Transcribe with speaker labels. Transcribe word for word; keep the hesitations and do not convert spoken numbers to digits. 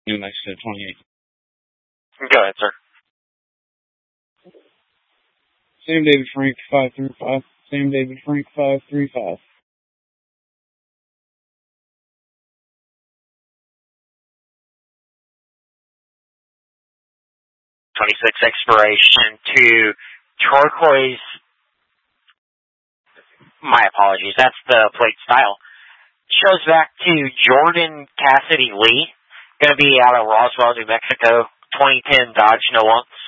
Speaker 1: New Mexico twenty-eight.
Speaker 2: Go ahead, sir.
Speaker 1: Sam David Frank, five three five. Sam David Frank, five three five.
Speaker 2: twenty-six expiration to turquoise. My apologies. That's the plate style. Shows back to Jordan Cassidy Lee. Going to be out of Roswell, New Mexico. twenty ten Dodge, no lumps.